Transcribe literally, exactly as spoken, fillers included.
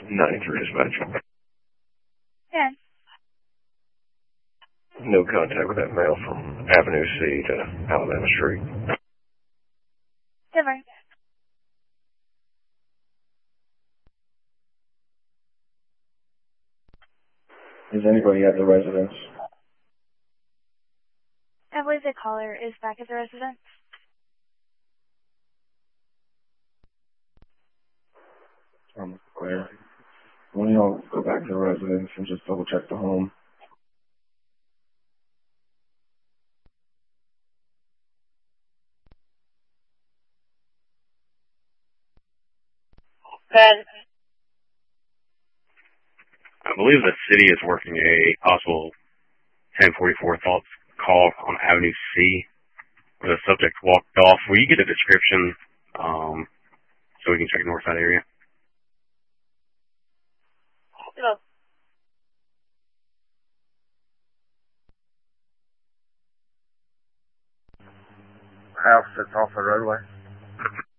ninety-three dispatch. Ten. No contact with that male from Avenue C to Alabama Street. Never. Is anybody at the residence? I believe the caller is back at the residence. Um, Claire, why don't y'all go back to the residence and just double check the home? Good. I believe the city is working a possible ten forty-four thoughts call on Avenue C where the subject walked off. Will you get a description um, so we can check north side area? Hello. House that's off the roadway.